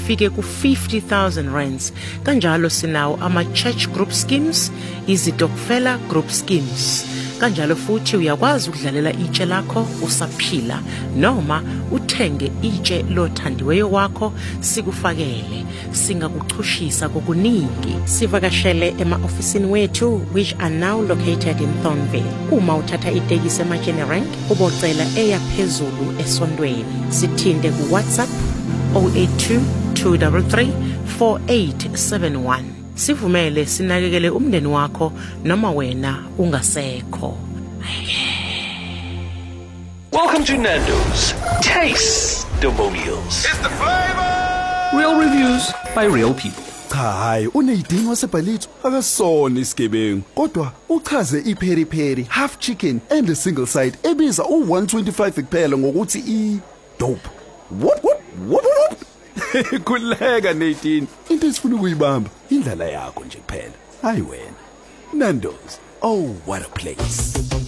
fike ku 50,000 rands. Kanjalo sinawo ama church group schemes, izitokfela group schemes. Kanjalo futhi uyakwazi ukudlalela itshe lakho usaphila noma uthenge itshe lothandiweyo wakho sikufakele. Singakuchushisa kokuningi. Sivakashele ema-ofisini wethu which are now located in Thornville. Uma uthatha itekisi eMatsheni Rank ubocela eya phezulu esondweni. Sithinte ku WhatsApp 082 233 4871. Sivumele sinakekele umndeni wakho noma wena ungasekho. Welcome to Nando's Taste Demonials. It's the flavor! Real reviews by real people. Cha hayi uneyidingo wasebhalitho akasona isigebengu kodwa uchaze ipheri pheri half chicken and a single side ebiza u125 kuphela ngokuthi dope. What? Kuleka Nadine. Into esifuna ukuyibamba indlela yakho nje kuphela. Hayi wena. Nando's. Oh, what a place.